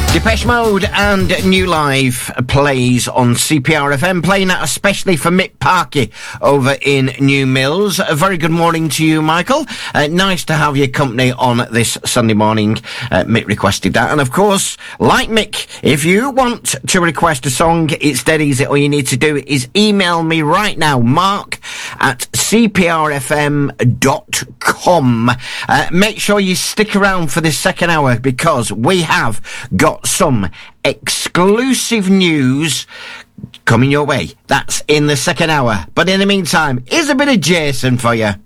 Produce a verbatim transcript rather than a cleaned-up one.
Depeche Mode and New Life plays on C P R F M, playing that especially for Mick Parkey over in New Mills. A very good morning to you, Michael. Uh, nice to have your company on this Sunday morning. Uh, Mick requested that. And of course, like Mick, if you want to request a song, it's dead easy. All you need to do is email me right now, mark at c p r f m dot com. Uh, make sure you stick around for this second hour, because we have got some exclusive news coming your way. That's in the second hour. But in the meantime, here's a bit of Jason for you.